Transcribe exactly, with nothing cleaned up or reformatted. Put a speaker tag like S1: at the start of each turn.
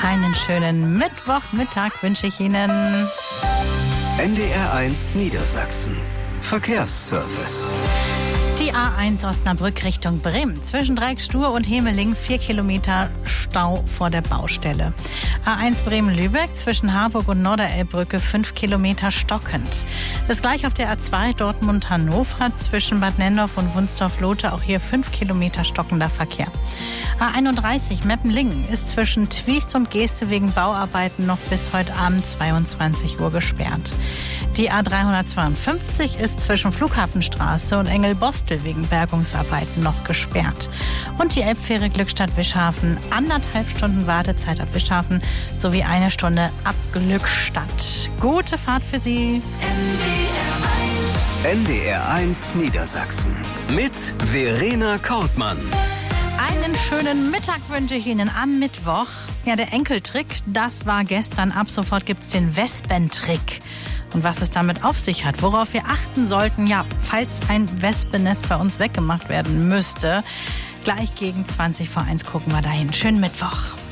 S1: Einen schönen Mittwochmittag wünsche ich Ihnen.
S2: N D R eins Niedersachsen. Verkehrsservice.
S1: Die A eins Osnabrück Richtung Bremen. Zwischen Dreieckstur und Hemeling vier Kilometer Stau vor der Baustelle. A eins Bremen-Lübeck zwischen Harburg und Norderelbbrücke fünf Kilometer stockend. Das gleich auf der A zwei Dortmund-Hannover zwischen Bad Nennendorf und Wunstorf-Lote. Auch hier fünf Kilometer stockender Verkehr. A einunddreißig Meppen-Lingen ist zwischen Twiest und Geeste wegen Bauarbeiten noch bis heute Abend zweiundzwanzig Uhr gesperrt. Die A dreihundertzweiundfünfzig ist zwischen Flughafenstraße und Engelbostel wegen Bergungsarbeiten noch gesperrt. Und die Elbfähre Glückstadt-Wischhafen, anderthalb Stunden Wartezeit ab Wischhafen sowie eine Stunde ab Glückstadt. Gute Fahrt für Sie.
S2: N D R eins Niedersachsen mit Verena Kortmann.
S1: Einen schönen Mittag wünsche ich Ihnen am Mittwoch. Ja, der Enkeltrick, das war gestern. Ab sofort gibt's den Wespentrick. Und was es damit auf sich hat, worauf wir achten sollten, ja, falls ein Wespennest bei uns weggemacht werden müsste. Gleich gegen zwanzig vor eins gucken wir dahin. Schönen Mittwoch.